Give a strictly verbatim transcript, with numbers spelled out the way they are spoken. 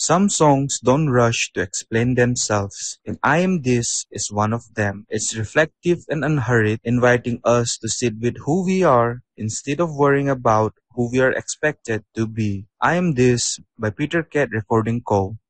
Some songs don't rush to explain themselves, and I Am This is one of them. It's reflective and unhurried, inviting us to sit with who we are instead of worrying about who we are expected to be. I Am This by Peter Cat Recording Co.